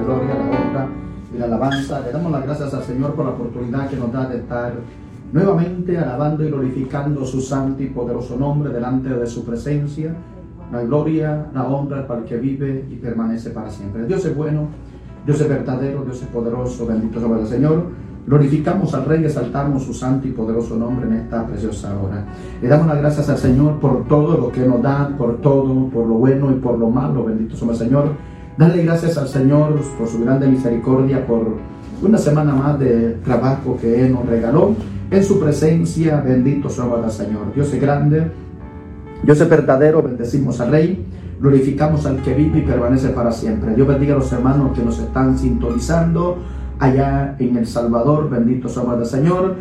gloria, la honra y la alabanza. Le damos las gracias al Señor por la oportunidad que nos da de estar nuevamente alabando y glorificando su santo y poderoso nombre delante de su presencia. La gloria, la honra para el que vive y permanece para siempre. Dios es bueno, Dios es verdadero, Dios es poderoso, bendito sea el Señor. Glorificamos al Rey, exaltamos su santo y poderoso nombre en esta preciosa hora. Le damos las gracias al Señor por todo lo que nos da, por todo, por lo bueno y por lo malo, bendito sea el Señor. Darle gracias al Señor por su grande misericordia, por una semana más de trabajo que Él nos regaló. En su presencia, bendito sea el Señor. Dios es grande, Dios es verdadero, bendecimos al Rey. Glorificamos al que vive y permanece para siempre. Dios bendiga a los hermanos que nos están sintonizando allá en El Salvador, bendito sea el Señor.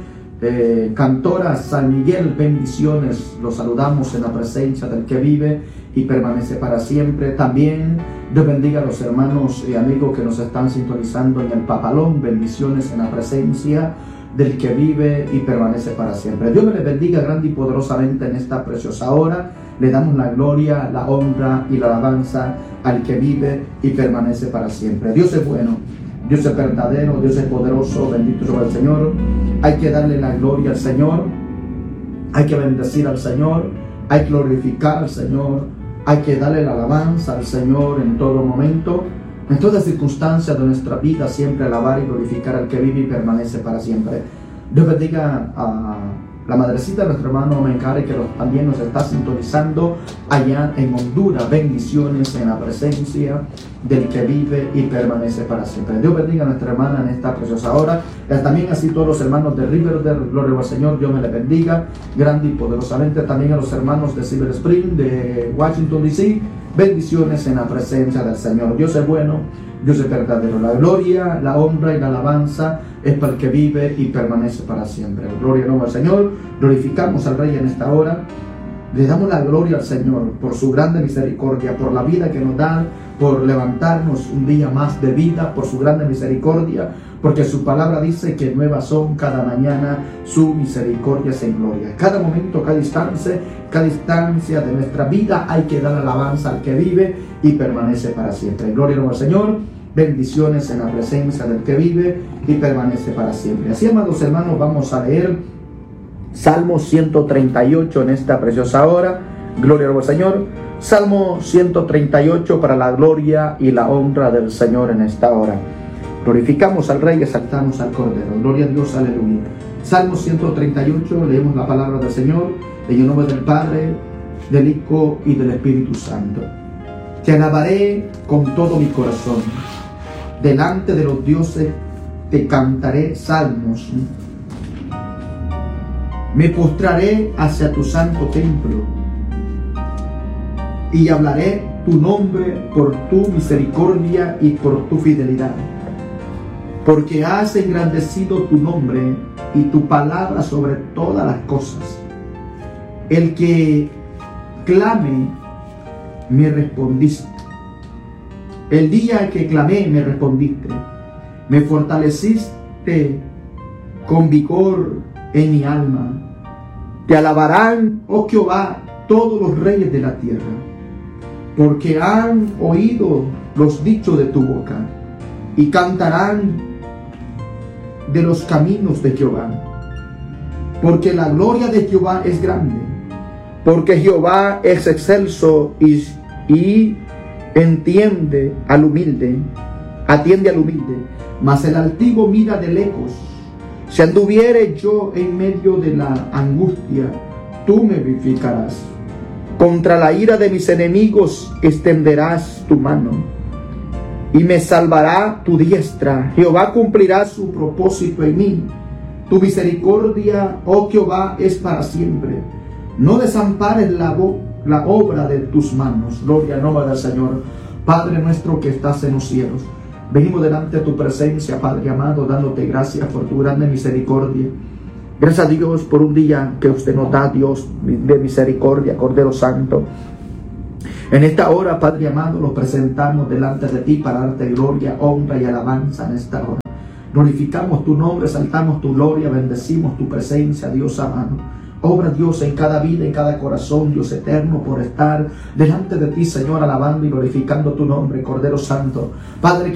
Cantora San Miguel, bendiciones, los saludamos en la presencia del que vive y permanece para siempre. También Dios bendiga a los hermanos y amigos que nos están sintonizando en El Papalón, bendiciones en la presencia del que vive y permanece para siempre. Dios me les bendiga grande y poderosamente en esta preciosa hora. Le damos la gloria, la honra y la alabanza al que vive y permanece para siempre. Dios es bueno, Dios es verdadero, Dios es poderoso, bendito sea el Señor. Hay que darle la gloria al Señor, hay que bendecir al Señor, hay que glorificar al Señor, hay que darle la alabanza al Señor en todo momento. En todas circunstancias de nuestra vida, siempre alabar y glorificar al que vive y permanece para siempre. Dios bendiga a la madrecita de nuestro hermano Mencari, que también nos está sintonizando allá en Honduras. Bendiciones en la presencia del que vive y permanece para siempre. Dios bendiga a nuestra hermana en esta preciosa hora. También así todos los hermanos de Riverdale, gloria al Señor, Dios me les bendiga grande y poderosamente. También a los hermanos de Silver Spring, de Washington DC, bendiciones en la presencia del Señor. Dios es bueno, Dios es verdadero. La gloria, la honra y la alabanza es para el que vive y permanece para siempre. Gloria al Señor. Glorificamos al Rey en esta hora. Le damos la gloria al Señor por su grande misericordia, por la vida que nos da, por levantarnos un día más de vida, por su grande misericordia, porque su palabra dice que nuevas son cada mañana su misericordia en gloria. Cada momento, cada instancia de nuestra vida hay que dar alabanza al que vive y permanece para siempre. Gloria al Señor. Bendiciones en la presencia del que vive y permanece para siempre. Así, amados hermanos, vamos a leer Salmo 138 en esta preciosa hora. Gloria al Señor. Salmo 138 para la gloria y la honra del Señor en esta hora. Glorificamos al Rey, exaltamos al Cordero. Gloria a Dios, aleluya. Salmo 138, leemos la palabra del Señor en el nombre del Padre, del Hijo y del Espíritu Santo. Te alabaré con todo mi corazón. Delante de los dioses te cantaré salmos. Me postraré hacia tu santo templo y hablaré tu nombre por tu misericordia y por tu fidelidad. Porque has engrandecido tu nombre y tu palabra sobre todas las cosas. El que clame, me respondiste. El día que clamé, me respondiste. Me fortaleciste con vigor en mi alma. Te alabarán, oh Jehová, todos los reyes de la tierra, porque han oído los dichos de tu boca y cantarán de los caminos de Jehová. Porque la gloria de Jehová es grande, porque Jehová es excelso y atiende al humilde, mas el altivo mira de lejos. Si anduviere yo en medio de la angustia, tú me vivificarás. Contra la ira de mis enemigos extenderás tu mano, y me salvará tu diestra. Jehová cumplirá su propósito en mí. Tu misericordia, oh Jehová, es para siempre. No desampares la obra de tus manos. Gloria al nombre del Señor. Padre nuestro que estás en los cielos, venimos delante de tu presencia, Padre amado, dándote gracias por tu grande misericordia. Gracias a Dios por un día que usted nos da, Dios de misericordia, Cordero Santo. En esta hora, Padre amado, lo presentamos delante de ti para darte gloria, honra y alabanza en esta hora. Glorificamos tu nombre, exaltamos tu gloria, bendecimos tu presencia, Dios amado. Obra, Dios, en cada vida, en cada corazón, Dios eterno, por estar delante de ti, Señor, alabando y glorificando tu nombre, Cordero Santo. Padre,